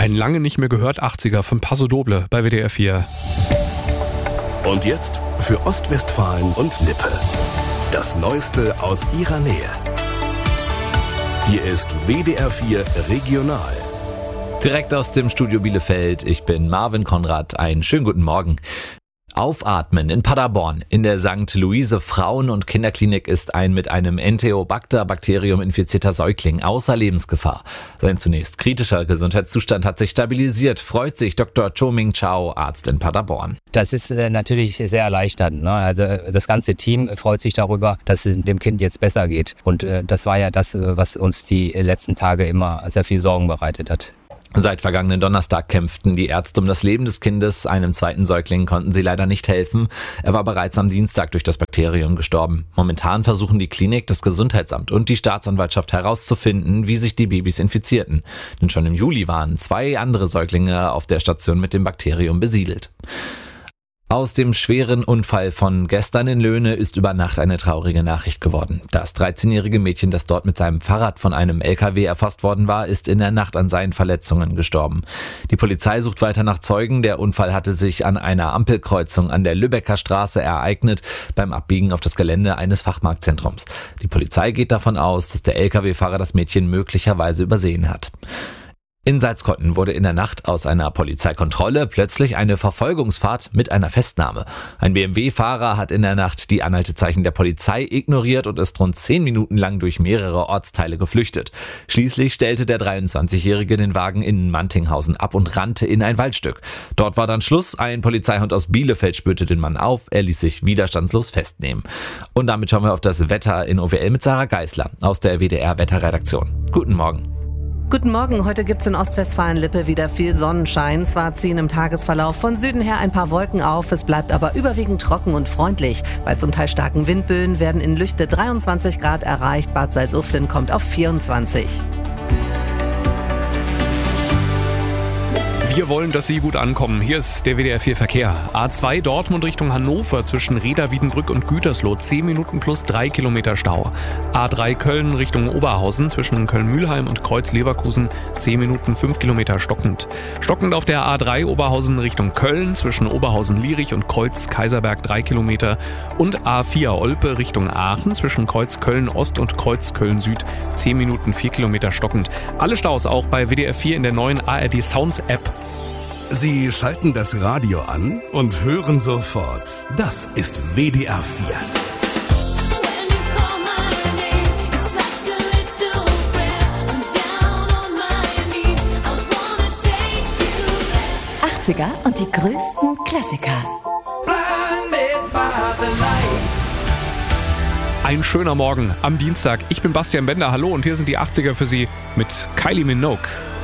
Ein lange nicht mehr gehört 80er von Paso Doble bei WDR 4. Und jetzt für Ostwestfalen und Lippe. Das Neueste aus ihrer Nähe. Hier ist WDR 4 Regional. Direkt aus dem Studio Bielefeld, ich bin Marvin Konrad, einen schönen guten Morgen. Aufatmen in Paderborn. In der St. Luise Frauen- und Kinderklinik ist ein mit einem Enterobacter-Bakterium infizierter Säugling außer Lebensgefahr. Sein zunächst kritischer Gesundheitszustand hat sich stabilisiert, freut sich Dr. Cho-Ming Chao, Arzt in Paderborn. Das ist natürlich sehr erleichternd, ne? Also das ganze Team freut sich darüber, dass es dem Kind jetzt besser geht. Und das war ja das, was uns die letzten Tage immer sehr viel Sorgen bereitet hat. Seit vergangenen Donnerstag kämpften die Ärzte um das Leben des Kindes. Einem zweiten Säugling konnten sie leider nicht helfen. Er war bereits am Dienstag durch das Bakterium gestorben. Momentan versuchen die Klinik, das Gesundheitsamt und die Staatsanwaltschaft herauszufinden, wie sich die Babys infizierten. Denn schon im Juli waren 2 andere Säuglinge auf der Station mit dem Bakterium besiedelt. Aus dem schweren Unfall von gestern in Löhne ist über Nacht eine traurige Nachricht geworden. Das 13-jährige Mädchen, das dort mit seinem Fahrrad von einem LKW erfasst worden war, ist in der Nacht an seinen Verletzungen gestorben. Die Polizei sucht weiter nach Zeugen. Der Unfall hatte sich an einer Ampelkreuzung an der Lübecker Straße ereignet, beim Abbiegen auf das Gelände eines Fachmarktzentrums. Die Polizei geht davon aus, dass der LKW-Fahrer das Mädchen möglicherweise übersehen hat. In Salzkotten wurde in der Nacht aus einer Polizeikontrolle plötzlich eine Verfolgungsfahrt mit einer Festnahme. Ein BMW-Fahrer hat in der Nacht die Anhaltezeichen der Polizei ignoriert und ist rund 10 Minuten lang durch mehrere Ortsteile geflüchtet. Schließlich stellte der 23-Jährige den Wagen in Mantinghausen ab und rannte in ein Waldstück. Dort war dann Schluss. Ein Polizeihund aus Bielefeld spürte den Mann auf. Er ließ sich widerstandslos festnehmen. Und damit schauen wir auf das Wetter in OWL mit Sarah Geisler aus der WDR-Wetterredaktion. Guten Morgen. Guten Morgen, heute gibt's in Ostwestfalen-Lippe wieder viel Sonnenschein. Zwar ziehen im Tagesverlauf von Süden her ein paar Wolken auf, es bleibt aber überwiegend trocken und freundlich. Bei zum Teil starken Windböen werden in Lüchte 23 Grad erreicht, Bad Salzuflen kommt auf 24. Wir wollen, dass Sie gut ankommen. Hier ist der WDR 4 Verkehr. A2 Dortmund Richtung Hannover zwischen Reda, Wiedenbrück und Gütersloh 10 Minuten plus 3 Kilometer Stau. A3 Köln Richtung Oberhausen zwischen Köln-Mühlheim und Kreuz-Leverkusen 10 Minuten 5 Kilometer stockend. Stockend auf der A3 Oberhausen Richtung Köln zwischen Oberhausen-Lierich und Kreuz-Kaiserberg 3 Kilometer und A4 Olpe Richtung Aachen zwischen Kreuz Köln-Ost und Kreuz Köln-Süd 10 Minuten 4 Kilometer stockend. Alle Staus auch bei WDR 4 in der neuen ARD Sounds App. Sie schalten das Radio an und hören sofort. Das ist WDR 4. 80er und die größten Klassiker. Ein schöner Morgen am Dienstag. Ich bin Bastian Bender. Hallo und hier sind die 80er für Sie mit Kylie Minogue.